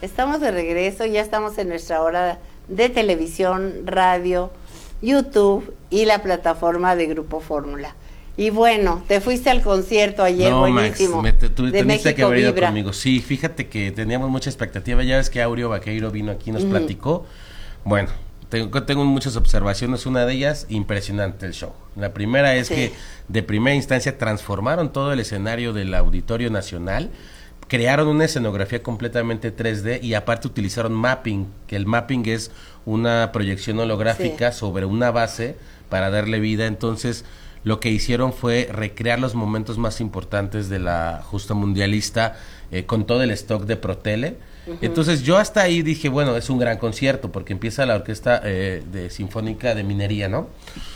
Estamos de regreso, ya estamos en nuestra hora de televisión, radio, YouTube y la plataforma de Grupo Fórmula. Y bueno, te fuiste al concierto ayer, no, buenísimo. Max, tú de teniste que haber ido Vibra. conmigo. Sí, fíjate que teníamos mucha expectativa. Ya ves que Aureo Vaqueiro vino aquí y nos platicó. Bueno, tengo muchas observaciones. Una de ellas, impresionante el show. La primera es que de primera instancia transformaron todo el escenario del Auditorio Nacional. Crearon una escenografía completamente 3D y aparte utilizaron mapping, que el mapping es una proyección holográfica sobre una base para darle vida. Entonces lo que hicieron fue recrear los momentos más importantes de la justa mundialista con todo el stock de Protele. Entonces yo hasta ahí dije, bueno, es un gran concierto porque empieza la orquesta de sinfónica de minería, ¿no?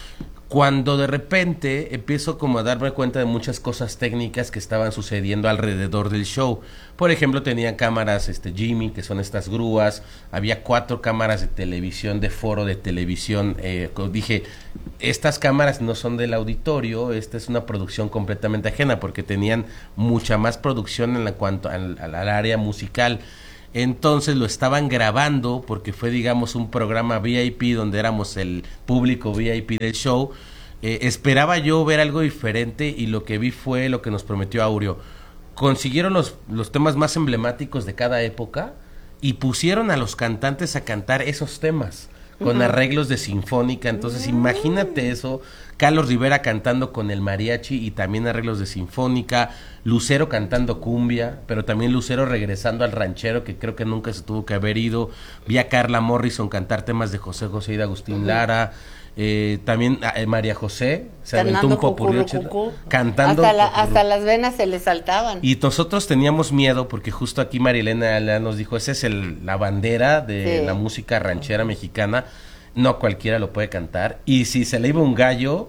Cuando de repente empiezo como a darme cuenta de muchas cosas técnicas que estaban sucediendo alrededor del show. Por ejemplo, tenían cámaras Jimmy, que son estas grúas, había 4 cámaras de televisión, de foro de televisión. Dije, estas cámaras no son del auditorio, esta es una producción completamente ajena, porque tenían mucha más producción en cuanto al área musical. Entonces lo estaban grabando porque fue, digamos, un programa VIP donde éramos el público VIP del show. Esperaba yo ver algo diferente y lo que vi fue lo que nos prometió Aureo. Consiguieron los temas más emblemáticos de cada época y pusieron a los cantantes a cantar esos temas con arreglos de sinfónica. Entonces imagínate eso, Carlos Rivera cantando con el mariachi y también arreglos de sinfónica, Lucero cantando cumbia, pero también Lucero regresando al ranchero, que creo que nunca se tuvo que haber ido. Vi a Carla Morrison cantar temas de José José y de Agustín Lara. También María José se aventó un popurrí cantando hasta las venas se le saltaban. Y nosotros teníamos miedo porque justo aquí Marilena nos dijo, esa es la bandera de la música ranchera mexicana, no cualquiera lo puede cantar, y si se le iba un gallo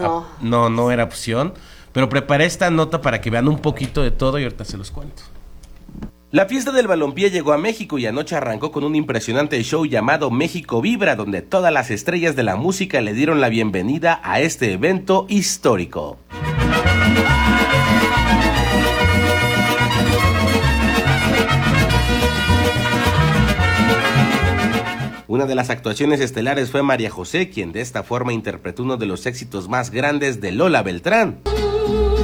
no era opción. Pero preparé esta nota para que vean un poquito de todo y ahorita se los cuento. La fiesta del balompié llegó a México y anoche arrancó con un impresionante show llamado México Vibra, donde todas las estrellas de la música le dieron la bienvenida a este evento histórico. Una de las actuaciones estelares fue María José, quien de esta forma interpretó uno de los éxitos más grandes de Lola Beltrán.